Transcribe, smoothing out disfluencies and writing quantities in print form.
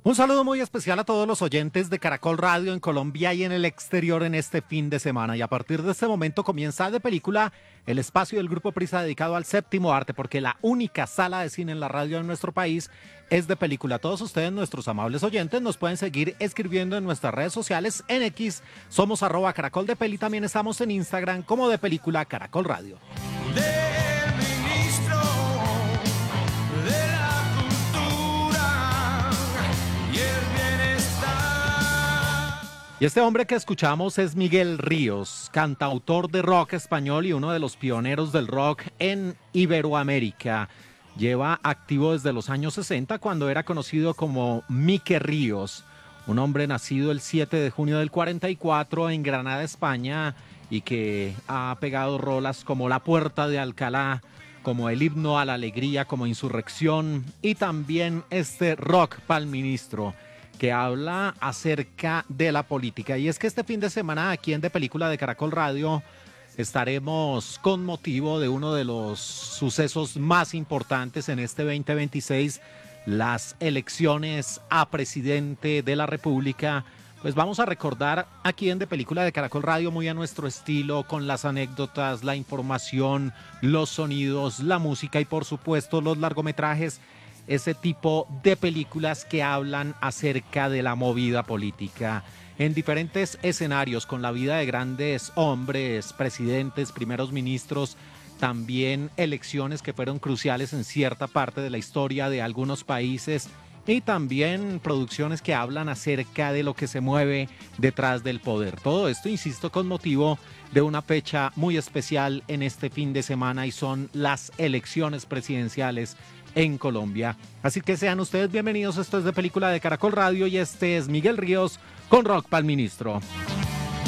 Un saludo muy especial a todos los oyentes de Caracol Radio en Colombia y en el exterior en este fin de semana. Y a partir de este momento comienza De Película, el espacio del Grupo Prisa dedicado al séptimo arte, porque la única sala de cine en la radio en nuestro país es De Película. Todos ustedes, nuestros amables oyentes, nos pueden seguir escribiendo en nuestras redes sociales. En X somos @Caracol de Peli, también estamos en Instagram como De Película Caracol Radio. Y este hombre que escuchamos es Miguel Ríos, cantautor de rock español y uno de los pioneros del rock en Iberoamérica. Lleva activo desde los años 60, cuando era conocido como Mike Ríos, un hombre nacido el 7 de junio del 44 en Granada, España, y que ha pegado rolas como La Puerta de Alcalá, como El Himno a la Alegría, como Insurrección, y también este Rock pa'l Ministro, que habla acerca de la política. Y es que este fin de semana aquí en De Película de Caracol Radio estaremos con motivo de uno de los sucesos más importantes en este 2026, las elecciones a presidente de la República. Pues vamos a recordar aquí en De Película de Caracol Radio, muy a nuestro estilo, con las anécdotas, la información, los sonidos, la música y por supuesto los largometrajes, ese tipo de películas que hablan acerca de la movida política en diferentes escenarios, con la vida de grandes hombres, presidentes, primeros ministros, también elecciones que fueron cruciales en cierta parte de la historia de algunos países, y también producciones que hablan acerca de lo que se mueve detrás del poder. Todo esto, insisto, con motivo de una fecha muy especial en este fin de semana, y son las elecciones presidenciales en Colombia. Así que sean ustedes bienvenidos. Esto es De Película de Caracol Radio y este es Miguel Ríos con Rock pa'l Ministro.